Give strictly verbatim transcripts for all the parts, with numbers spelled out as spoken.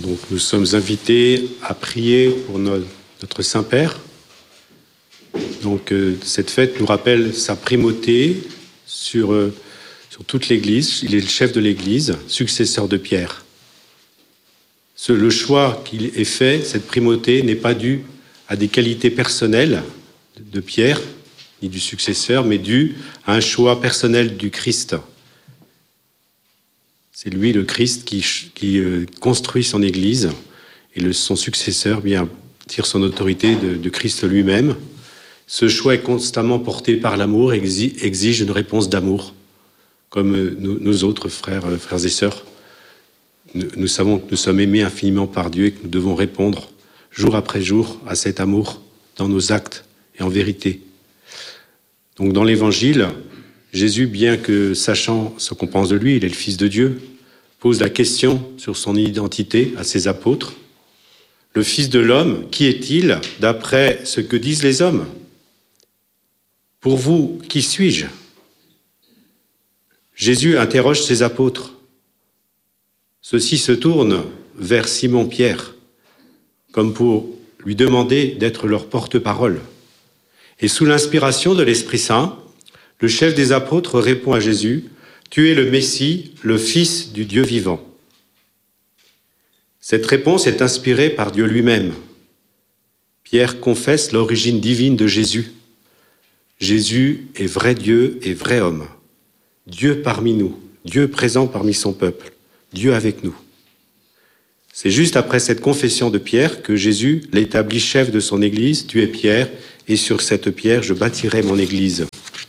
Donc nous sommes invités à prier pour no- notre Saint-Père. Donc euh, cette fête nous rappelle sa primauté sur, euh, sur toute l'Église. Il est le chef de l'Église, successeur de Pierre. Ce, le choix qu'il ait fait, cette primauté, n'est pas dû à des qualités personnelles de Pierre, ni du successeur, mais dû à un choix personnel du Christ. C'est lui, le Christ, qui, qui euh, construit son Église, et le, son successeur bien tire son autorité de, de Christ lui-même. Ce choix est constamment porté par l'amour, exige, exige une réponse d'amour, comme euh, nous, nous autres frères, euh, frères et sœurs. Nous, nous savons que nous sommes aimés infiniment par Dieu et que nous devons répondre jour après jour à cet amour dans nos actes et en vérité. Donc dans l'Évangile, Jésus, bien que sachant ce qu'on pense de lui, il est le Fils de Dieu, pose la question sur son identité à ses apôtres. Le Fils de l'homme, qui est-il d'après ce que disent les hommes? Pour vous, qui suis-je? Jésus interroge ses apôtres. Ceux-ci se tournent vers Simon-Pierre, comme pour lui demander d'être leur porte-parole. Et sous l'inspiration de l'Esprit Saint, le chef des apôtres répond à Jésus, « Tu es le Messie, le Fils du Dieu vivant. » Cette réponse est inspirée par Dieu lui-même. Pierre confesse l'origine divine de Jésus. Jésus est vrai Dieu et vrai homme. Dieu parmi nous, Dieu présent parmi son peuple, Dieu avec nous. C'est juste après cette confession de Pierre que Jésus l'établit chef de son Église. Tu es Pierre, et sur cette pierre, je bâtirai mon Église.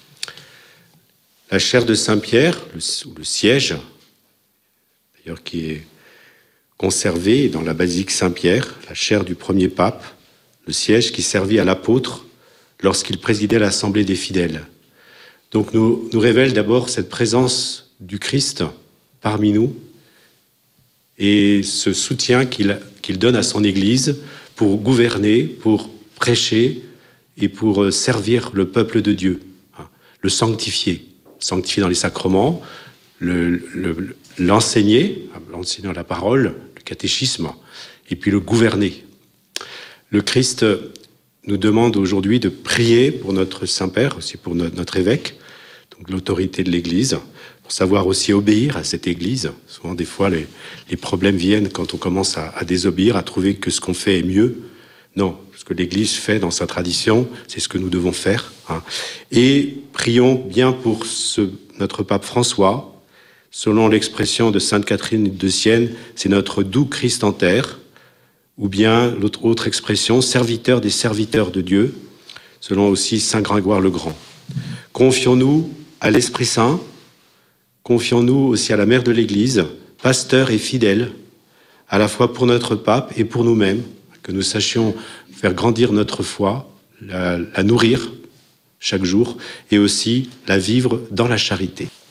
La chaire de Saint-Pierre, le, le siège, d'ailleurs qui est conservé dans la basilique Saint-Pierre, la chaire du premier pape, le siège qui servit à l'apôtre lorsqu'il présidait l'assemblée des fidèles. Donc nous, nous révèle d'abord cette présence du Christ parmi nous et ce soutien qu'il, qu'il donne à son Église pour gouverner, pour prêcher et pour servir le peuple de Dieu, le sanctifier, sanctifier dans les sacrements, le, le, l'enseigner, l'enseigner la parole, le catéchisme, et puis le gouverner. Le Christ nous demande aujourd'hui de prier pour notre Saint-Père, aussi pour notre, notre évêque, donc l'autorité de l'Église, pour savoir aussi obéir à cette Église. Souvent, des fois, les, les problèmes viennent quand on commence à, à désobéir, à trouver que ce qu'on fait est mieux. Non, ce que l'Église fait dans sa tradition, c'est ce que nous devons faire. Hein. Et prions bien pour ce, notre pape François. Selon l'expression de Sainte Catherine de Sienne, c'est notre doux Christ en terre, ou bien l'autre autre expression, serviteur des serviteurs de Dieu, selon aussi Saint Grégoire le Grand. Confions-nous à l'Esprit Saint, confions-nous aussi à la Mère de l'Église, pasteur et fidèle, à la fois pour notre pape et pour nous-mêmes, que nous sachions faire grandir notre foi, la, la nourrir chaque jour, et aussi la vivre dans la charité.